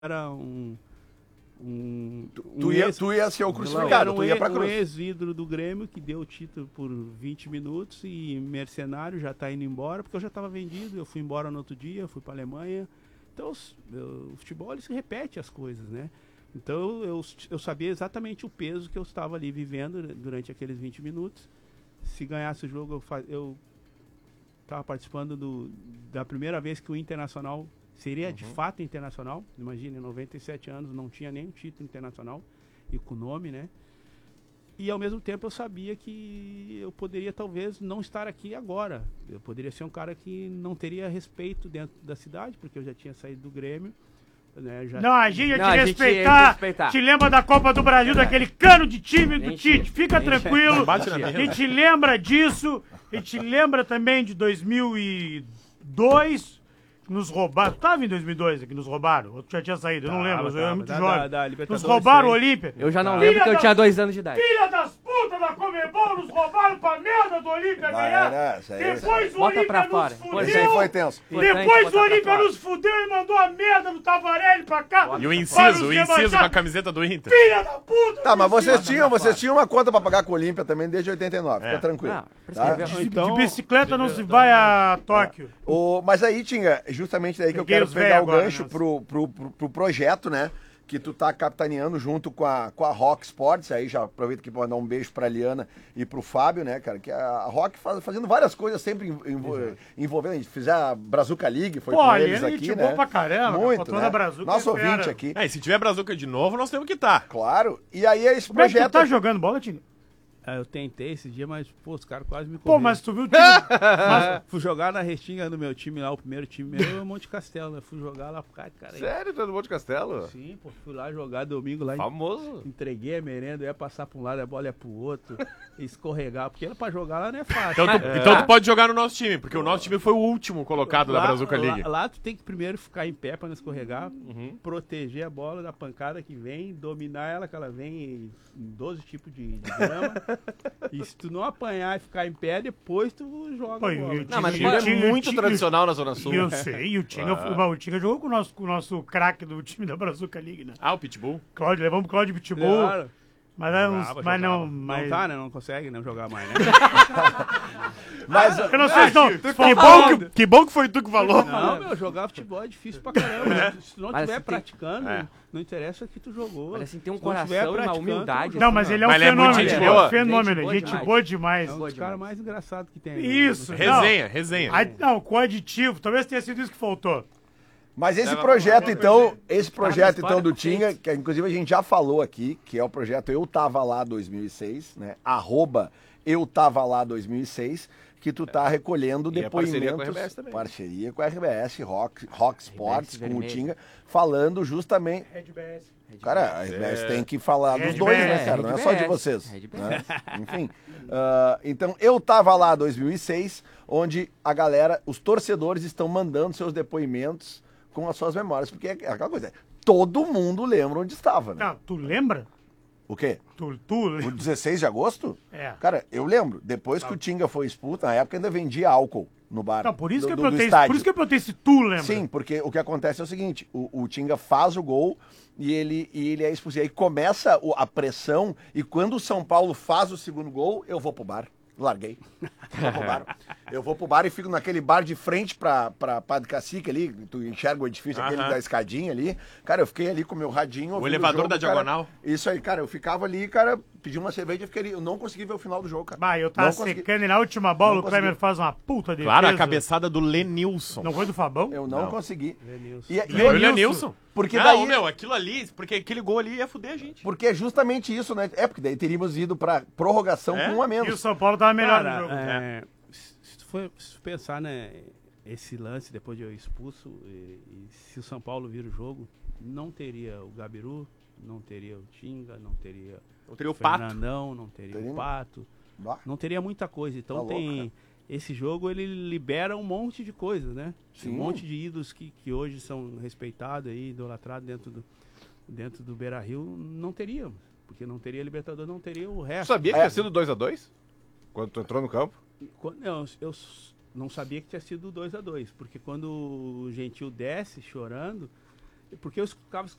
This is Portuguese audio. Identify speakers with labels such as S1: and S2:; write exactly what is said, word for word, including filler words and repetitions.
S1: era um... Um,
S2: tu,
S1: um
S2: tu, ia,
S1: ex,
S2: tu ia ser o crucificado, tu ia pra cruz.
S1: Um ex-ídolo do Grêmio que deu o título por vinte minutos e mercenário, já tá indo embora, porque eu já estava vendido, eu fui embora no outro dia, fui pra Alemanha. Então eu, o futebol ele se repete as coisas, né? Então eu, eu sabia exatamente o peso que eu estava ali vivendo durante aqueles vinte minutos. Se ganhasse o jogo, eu, faz, eu estava participando do, da primeira vez que o Internacional seria uhum. de fato internacional. Imagina, em noventa e sete anos não tinha nenhum título internacional e com nome, né? E ao mesmo tempo eu sabia que eu poderia talvez não estar aqui agora. Eu poderia ser um cara que não teria respeito dentro da cidade, porque eu já tinha saído do Grêmio. Né? Já...
S3: Não, a gente ia te não, respeitar. Te, respeitar. Te lembra da Copa do Brasil, é. daquele cano de time do Tite. Fica tranquilo. A gente lembra disso. A gente lembra também de dois mil e dois. Nos roubaram. Tu tava em dois mil e dois aqui, nos roubaram? Ou tu já tinha saído? Eu não lembro, eu era muito da, jovem. Da, da nos roubaram o Olímpia.
S4: Eu já não lembro porque eu tinha dois anos de idade.
S3: Filha das putas da Comebol, nos roubaram pra merda do Olímpia ganhar. Depois o Olímpia nos fudeu.
S2: Isso aí foi tenso.
S3: Depois o Olímpia nos fudeu e mandou a merda do Tavarelli pra cá.
S5: E o inciso, o inciso com a camiseta do Inter.
S3: Filha da puta.
S2: Tá, mas vocês tinham, vocês tinham uma conta pra pagar com o Olímpia também desde oitenta e nove,
S5: é.
S2: fica tranquilo.
S3: Não, tá? de, então, de bicicleta não se vai a Tóquio.
S2: O, mas aí, Tinga, justamente daí que eu quero pegar o gancho pro, pro, pro, pro projeto, né? Que tu tá capitaneando junto com a, com a Rock Sports. Aí já aproveito aqui pra mandar um beijo pra Liana e pro Fábio, né, cara? Que a Rock faz, fazendo várias coisas sempre envol, envolvendo. A gente fizer a Brazuca League, foi
S3: Pô,
S2: com eles
S3: aqui,
S2: aqui,
S3: né?
S2: Pô,
S3: pra caramba.
S2: muito, né? Nosso ouvinte aqui.
S5: É, e se tiver Brazuca de novo, nós temos que estar. Tá.
S2: Claro. E aí esse
S3: Como
S2: projeto...
S3: É que tu tá jogando bola, Tinho?
S1: Ah, eu tentei esse dia, mas, pô, os caras quase me
S3: correram. Pô, mas tu viu o time?
S1: mas, fui jogar na restinga do meu time lá, o primeiro time meu é o Monte Castelo, né? Fui jogar lá pro cara, cara.
S6: Sério, tu é do Monte Castelo?
S1: Sim, pô, fui lá jogar domingo lá.
S6: Famoso.
S1: Entreguei a merenda, ia passar pra um lado, a bola ia pro outro, escorregar, porque pra jogar lá não é fácil.
S5: Então tu, é. então tu pode jogar no nosso time, porque o nosso time foi o último colocado
S1: lá,
S5: da Brazuca League.
S1: Lá, lá tu tem que primeiro ficar em pé pra não escorregar, uhum. proteger a bola da pancada que vem, dominar ela, que ela vem em doze tipos de, de grama. E se tu não apanhar e ficar em pé, depois tu joga Pô, a bola.
S6: Não, mas o Tinga é muito tinga, tradicional na Zona Sul.
S3: Eu sei, e o Tinga, ah. o Tinga jogou com o nosso, com o nosso craque do time da Brazuca League, né?
S5: Ah, o Pitbull?
S3: Cláudio, levamos o Cláudio Pitbull. Claro. Mas, é uns,
S1: jogava,
S3: mas
S1: jogava.
S3: não... Mas...
S1: Não tá, né? Não consegue não jogar mais, né?
S3: mas eu não sei, não. Que bom que, que bom que foi tu que falou.
S1: Não, meu, jogar futebol é difícil pra caramba. É. Se tu não estiver assim, praticando, tem... é. não interessa que tu jogou.
S4: Mas assim, tem um coração e uma humildade.
S3: Não, mas ele é um
S5: mas
S3: fenômeno.
S5: Ele é
S3: ele é um fenômeno. Gente boa demais.
S1: É um dos caras mais engraçados que tem.
S3: Isso.
S5: Resenha, resenha.
S3: Não, com aditivo. Talvez tenha sido isso que faltou.
S2: Mas esse projeto, então, esse projeto, então, do Tinga, que inclusive a gente já falou aqui, que é o projeto Eu Tava Lá dois mil e seis, né? Arroba Eu Tava Lá dois mil e seis, que tu tá recolhendo e depoimentos. Parceria com a R B S também. Parceria com a R B S, Rock, Rock Sports, com o Tinga, falando justamente.
S3: Red B S.
S2: Cara, a R B S é. tem que falar dos dois, né, cara? Não é só de vocês. Né? Enfim. Uh, então, Eu Tava Lá dois mil e seis, onde a galera, os torcedores estão mandando seus depoimentos com as suas memórias, porque é aquela coisa, todo mundo lembra onde estava, né?
S3: Não, tu lembra?
S2: O quê?
S3: Tu, tu...
S2: O dezesseis de agosto?
S3: É.
S2: Cara, eu lembro, depois tá. que o Tinga foi expulso, na época ainda vendia álcool no bar.
S3: Não, por isso,
S2: do,
S3: que, eu
S2: do,
S3: perguntei,
S2: do
S3: por isso que eu perguntei se tu lembra.
S2: Sim, porque o que acontece é o seguinte, o, o Tinga faz o gol e ele, e ele é expulso. E aí começa a pressão e quando o São Paulo faz o segundo gol, eu vou pro bar. Larguei. Vou pro bar. Eu vou pro bar e fico naquele bar de frente pra, pra Padre Cacique ali, tu enxerga o edifício, uh-huh. aquele da escadinha ali. Cara, eu fiquei ali com o meu radinho.
S5: O elevador
S2: o jogo,
S5: da
S2: cara.
S5: Diagonal.
S2: Isso aí, cara, eu ficava ali, cara, pedi uma cerveja e fiquei ali. Eu não consegui ver o final do jogo, cara.
S3: Bah, eu tava não secando consegui... e na última bola não o Kleber faz uma puta de
S5: Claro, a cabeçada do Lenilson.
S3: Não foi do Fabão?
S2: Eu não,
S5: não.
S2: consegui.
S5: Lenilson. E, e foi o Lenilson.
S2: Porque
S5: não,
S2: daí...
S5: meu, aquilo ali, porque aquele gol ali ia fuder a gente.
S2: Porque é justamente isso, né? É, porque daí teríamos ido pra prorrogação é? com um a menos.
S3: E o São Paulo tava melhor
S1: cara,
S3: no jogo.
S1: É, se tu for se tu pensar, né, esse lance depois de eu expulso, e, e se o São Paulo vira o jogo, não teria o Gabiru, não teria o Tinga, não teria,
S5: não teria o,
S1: o Fernandão, Pato. não teria, teria o Pato,
S2: bah.
S1: não teria muita coisa. Então
S2: tá
S1: tem...
S2: louco,
S1: esse jogo ele libera um monte de coisas, né?
S2: Sim.
S1: Um monte de ídolos que, que hoje são respeitados e idolatrados dentro do, dentro do Beira-Rio, não teríamos. Porque não teria Libertadores, não teria o resto.
S6: Tu sabia que é. tinha sido dois a dois? Quando tu entrou no campo?
S1: Não, eu não sabia que tinha sido dois a dois, porque quando o Gentil desce chorando, porque eu ficava